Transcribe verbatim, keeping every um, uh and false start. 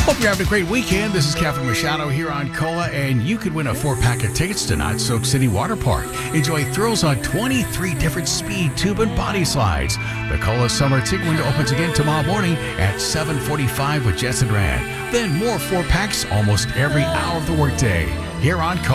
Hope you're having a great weekend. This is Kevin Machado here on Cola, and you could win a four-pack of tickets tonight, Soak City Water Park. Enjoy thrills on twenty-three different speed, tube, and body slides. The Cola Summer Ticket Window opens again tomorrow morning at seven forty-five with Jess and Rand. Then more four-packs almost every hour of the workday here on Cola.